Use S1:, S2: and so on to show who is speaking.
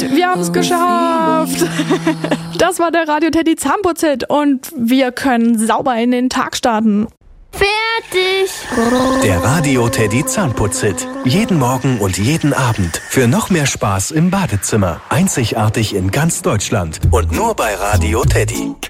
S1: Wir haben es geschafft. Das war der Radio Teddy Zahnputz-Hit und wir können sauber in den Tag starten.
S2: Fertig.
S3: Der Radio Teddy Zahnputz-Hit. Jeden Morgen und jeden Abend. Für noch mehr Spaß im Badezimmer. Einzigartig in ganz Deutschland. Und nur bei Radio Teddy.